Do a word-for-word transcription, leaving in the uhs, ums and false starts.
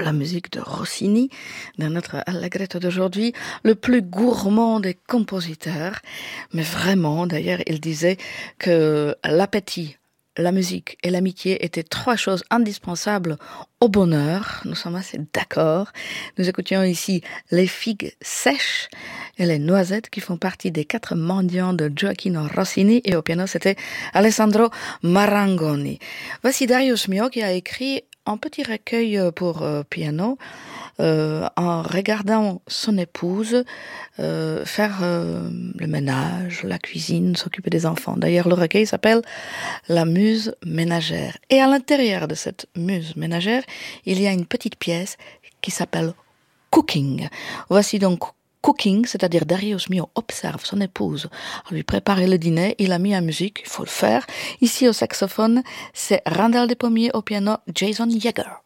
la musique de Rossini, dans notre Allegretto d'aujourd'hui, le plus gourmand des compositeurs. Mais vraiment, d'ailleurs, il disait que l'appétit, la musique et l'amitié étaient trois choses indispensables au bonheur. Nous sommes assez d'accord. Nous écoutions ici les figues sèches et les noisettes qui font partie des quatre mendiants de Gioacchino Rossini, et au piano c'était Alessandro Marangoni. Voici Darius Milhaud qui a écrit un petit recueil pour euh, piano euh, en regardant son épouse euh, faire euh, le ménage, la cuisine, s'occuper des enfants. D'ailleurs, le recueil s'appelle La Muse ménagère. Et à l'intérieur de cette muse ménagère, il y a une petite pièce qui s'appelle Cooking. Voici donc Cooking, c'est-à-dire Darius Milhaud observe son épouse à lui préparer le dîner, il a mis en musique, il faut le faire. Ici au saxophone, c'est Randall Despommiers, au piano Jason Yeager.